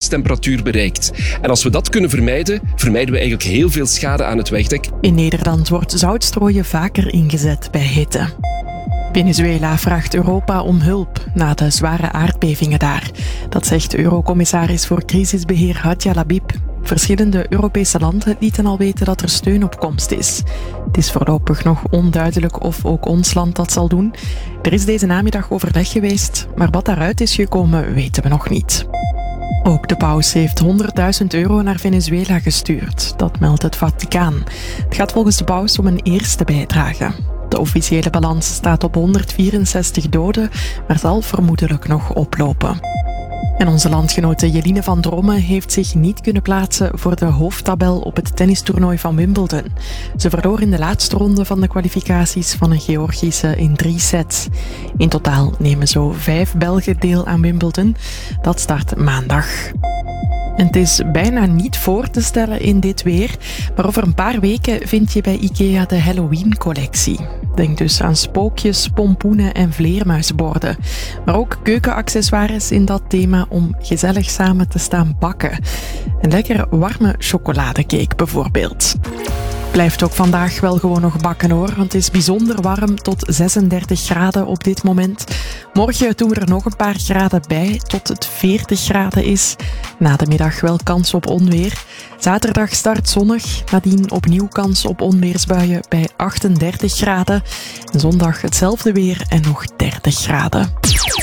maxtemperatuur bereikt. En als we dat kunnen vermijden, vermijden we eigenlijk heel veel schade aan het wegdek. In Nederland wordt zoutstrooien vaker ingezet bij hitte. Venezuela vraagt Europa om hulp na de zware aardbevingen daar. Dat zegt Eurocommissaris voor crisisbeheer Hadja Labib. Verschillende Europese landen lieten al weten dat er steun op komst is. Het is voorlopig nog onduidelijk of ook ons land dat zal doen. Er is deze namiddag overleg geweest, maar wat daaruit is gekomen weten we nog niet. Ook de paus heeft €100.000 naar Venezuela gestuurd. Dat meldt het Vaticaan. Het gaat volgens de paus om een eerste bijdrage. De officiële balans staat op 164 doden, maar zal vermoedelijk nog oplopen. En onze landgenote Jeline van Dromme heeft zich niet kunnen plaatsen voor de hoofdtabel op het tennistoernooi van Wimbledon. Ze verloor in de laatste ronde van de kwalificaties van een Georgische in 3 sets. In totaal nemen zo 5 Belgen deel aan Wimbledon. Dat start maandag. En het is bijna niet voor te stellen in dit weer, maar over een paar weken vind je bij IKEA de Halloween-collectie. Denk dus aan spookjes, pompoenen en vleermuisborden. Maar ook keukenaccessoires in dat thema om gezellig samen te staan bakken. Een lekker warme chocoladecake bijvoorbeeld. Blijft ook vandaag wel gewoon nog bakken hoor, want het is bijzonder warm tot 36 graden op dit moment. Morgen doen we er nog een paar graden bij tot het 40 graden is. Na de middag wel kans op onweer. Zaterdag start zonnig, nadien opnieuw kans op onweersbuien bij 38 graden. En zondag hetzelfde weer en nog 30 graden.